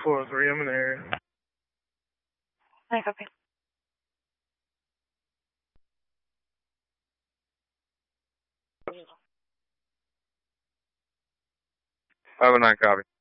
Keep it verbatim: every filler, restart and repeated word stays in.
four oh three, I'm in the area. I copy. five oh nine, copy.